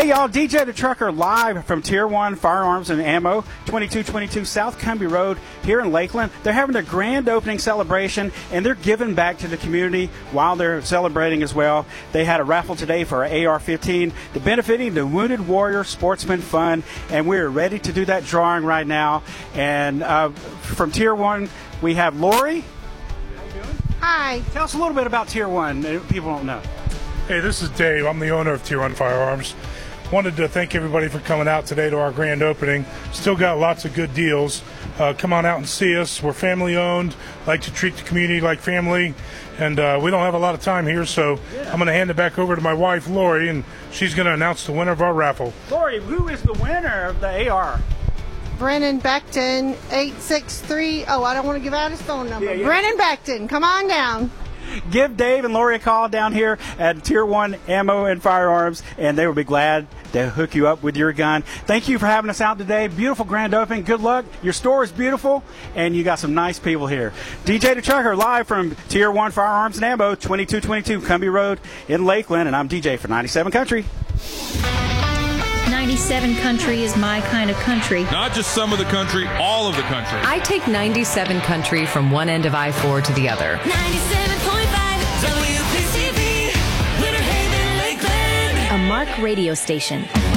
Hey y'all, DJ the Trucker live from Tier 1 Firearms and Ammo, 2222 South Cumbie Road here in Lakeland. They're having a grand opening celebration, and they're giving back to the community while they're celebrating as well. They had a raffle today for an AR-15, benefiting the Wounded Warrior Sportsman Fund, and we're ready to do that drawing right now. And from Tier 1, we have Lori. How you doing? Hi. Tell us a little bit about Tier 1. People don't know. Hey, this is Dave. I'm the owner of Tier 1 Firearms. Wanted to thank everybody for coming out today to our grand opening. Still got lots of good deals. Come on out and see us. We're family owned, like to treat the community like family, and we don't have a lot of time here, so I'm going to hand it back over to my wife, Lori, and she's going to announce the winner of our raffle. Lori, who is the winner of the AR? Brennan Beckton, 863. Oh, I don't want to give out his phone number. Yeah. Brennan Beckton, come on down. Give Dave and Lori a call down here at Tier 1 Ammo and Firearms, and they will be glad to hook you up with your gun. Thank you for having us out today. Beautiful grand opening. Good luck. Your store is beautiful, and you got some nice people here. DJ the Trucker live from Tier 1 Firearms and Ammo, 2222 Cumbie Road in Lakeland, and I'm DJ for 97 Country. 97 Country is my kind of country. Not just some of the country, all of the country. I take 97 Country from one end of I-4 to the other. 97.5 WPCV, Winter Haven, Lakeland. A Mark radio station.